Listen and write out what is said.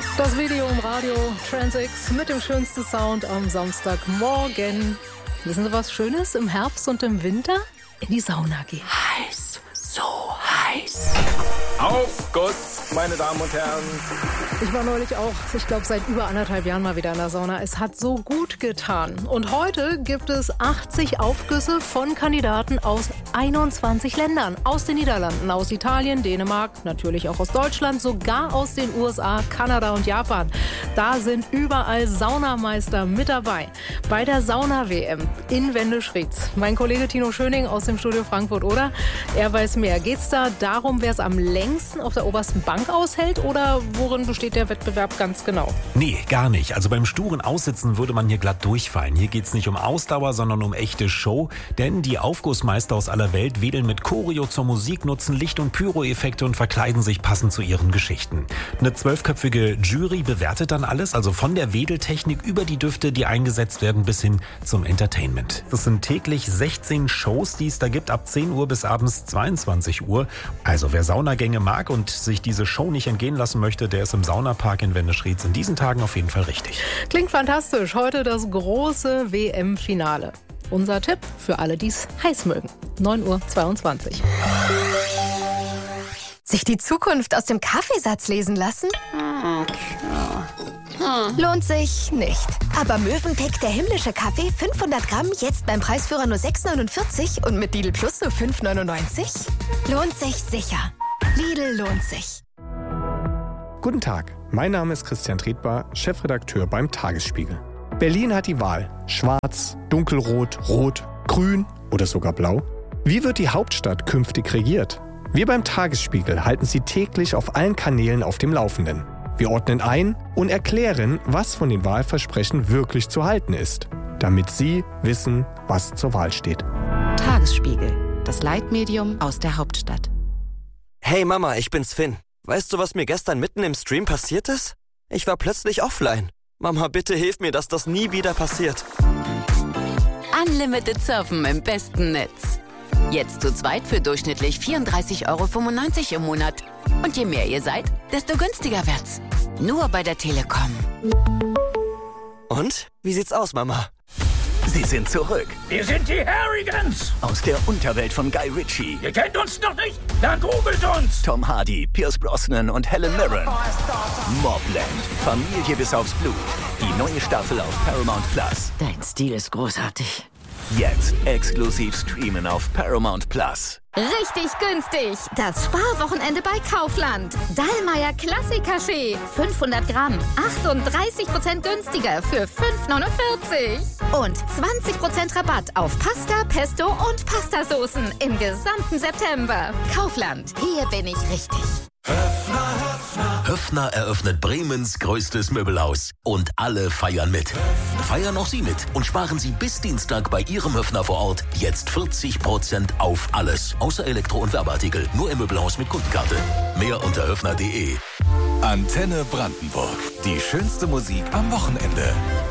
Das Video im Radio, Transix mit dem schönsten Sound am Samstagmorgen. Wissen Sie was Schönes im Herbst und im Winter? In die Sauna gehen. Heiß, so heiß. Aufguss, meine Damen und Herren. Ich war neulich auch, ich glaube seit über 1,5 Jahren mal wieder in der Sauna. Es hat so gut getan. Und heute gibt es 80 Aufgüsse von Kandidaten aus 21 Ländern. Aus den Niederlanden, aus Italien, Dänemark, natürlich auch aus Deutschland, sogar aus den USA, Kanada und Japan. Da sind überall Saunameister mit dabei. Bei der Sauna-WM in Wendeschrieds. Mein Kollege Tino Schöning aus dem Studio Frankfurt, oder? Er weiß mehr. Geht es da darum, wer es am längsten auf der obersten Bank aushält, oder worin besteht der Wettbewerb ganz genau? Nee, gar nicht. Also beim sturen Aussitzen würde man hier glatt durchfallen. Hier geht's nicht um Ausdauer, sondern um echte Show. Denn die Aufgussmeister aus aller Welt wedeln mit Choreo zur Musik, nutzen Licht- und Pyro-Effekte und verkleiden sich passend zu ihren Geschichten. Eine 12-köpfige Jury bewertet dann alles, also von der Wedeltechnik über die Düfte, die eingesetzt werden, bis hin zum Entertainment. Das sind täglich 16 Shows, die es da gibt, ab 10 Uhr bis abends 22 Uhr. Also wer Saunagänge mag und sich diese Show nicht entgehen lassen möchte, der ist im Saunapark in Wendeschrieds in diesen Tagen auf jeden Fall richtig. Klingt fantastisch. Heute das große WM-Finale. Unser Tipp für alle, die es heiß mögen. 9:22 Uhr. Sich die Zukunft aus dem Kaffeesatz lesen lassen? Lohnt sich nicht. Aber Mövenpick, der himmlische Kaffee, 500 Gramm, jetzt beim Preisführer nur 6,49 und mit Lidl Plus nur 5,99? Lohnt sich sicher. Lidl lohnt sich. Guten Tag, mein Name ist Christian Tretbar, Chefredakteur beim Tagesspiegel. Berlin hat die Wahl: Schwarz, Dunkelrot, Rot, Grün oder sogar Blau. Wie wird die Hauptstadt künftig regiert? Wir beim Tagesspiegel halten Sie täglich auf allen Kanälen auf dem Laufenden. Wir ordnen ein und erklären, was von den Wahlversprechen wirklich zu halten ist, damit Sie wissen, was zur Wahl steht. Tagesspiegel, das Leitmedium aus der Hauptstadt. Hey Mama, ich bin's Finn. Weißt du, was mir gestern mitten im Stream passiert ist? Ich war plötzlich offline. Mama, bitte hilf mir, dass das nie wieder passiert. Unlimited Surfen im besten Netz. Jetzt zu zweit für durchschnittlich 34,95 € im Monat. Und je mehr ihr seid, desto günstiger wird's. Nur bei der Telekom. Und? Wie sieht's aus, Mama? Sie sind zurück. Wir sind die Harrigans. Aus der Unterwelt von Guy Ritchie. Ihr kennt uns noch nicht? Dann googelt uns. Tom Hardy, Pierce Brosnan und Helen Mirren. Mobland. Familie bis aufs Blut. Die neue Staffel auf Paramount Plus. Dein Stil ist großartig. Jetzt exklusiv streamen auf Paramount Plus. Richtig günstig. Das Sparwochenende bei Kaufland. Dallmayr Klassik-Kaffee. 500 Gramm. 38% günstiger für 5,49 €. Und 20% Rabatt auf Pasta, Pesto und Pastasoßen im gesamten September. Kaufland. Hier bin ich richtig. Höffner eröffnet Bremens größtes Möbelhaus. Und alle feiern mit. Feiern auch Sie mit und sparen Sie bis Dienstag bei Ihrem Höffner vor Ort jetzt 40% auf alles. Außer Elektro- und Werbeartikel. Nur im Möbelhaus mit Kundenkarte. Mehr unter höffner.de. Antenne Brandenburg. Die schönste Musik am Wochenende.